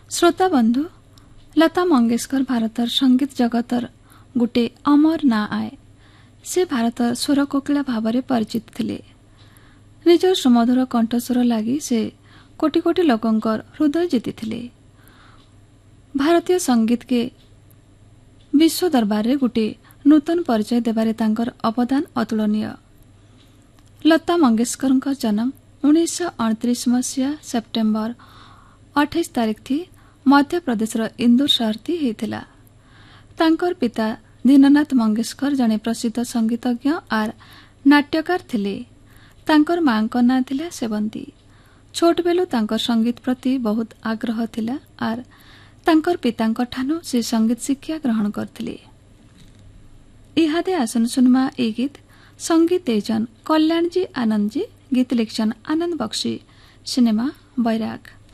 श्रोता बंधु, लता मंगेशकर भारतर संगीत जगतर गोटे अमर ना आए। से भारतर स्वर कोकिला भाव परिचित थिले। निजर सुमधुर कंठस्वर लगी से कोटी कोटी लोकंकर हृदय जीति। भारतीय संगीत के विश्व दरबार में गोटे नूतन परिचय देवारे तांकर अवदान अतुलनीय। लता मंगेशकर जन्म 1929 मसीहा सेप्टेम्बर 28 तारिख थी मध्य प्रदेश इंदौर शहर थी होता। तांकर पिता दीननाथ मंगेशकर जने प्रसिद्ध संगीतज्ञ आर नाट्यकार थिले। तांकर मां ना थिला सेवंती। छोट बेलू तांकर संगीत प्रति बहुत आग्रह थिला आर तांकर पितांक ठानु से संगीत शिक्षा ग्रहण करथिले। इहादे आसन सुनमा ए गीत संगीत देजन कल्याण जी आनंद जी, गीत लिखन आनंद बख्शी, सिनेमा बैराग।